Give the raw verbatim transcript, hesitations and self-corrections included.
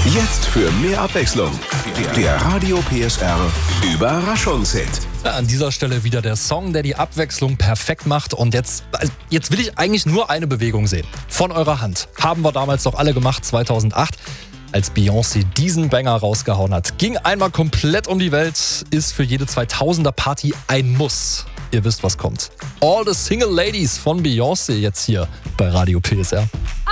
Jetzt für mehr Abwechslung. Der Radio P S R Überraschungshit. Ja, an dieser Stelle wieder der Song, der die Abwechslung perfekt macht. Und jetzt, jetzt will ich eigentlich nur eine Bewegung sehen. Von eurer Hand. Haben wir damals doch alle gemacht, zweitausendacht. Als Beyoncé diesen Banger rausgehauen hat. Ging einmal komplett um die Welt, ist für jede zweitausender-Party ein Muss. Ihr wisst, was kommt. All the Single Ladies von Beyoncé jetzt hier bei Radio P S R.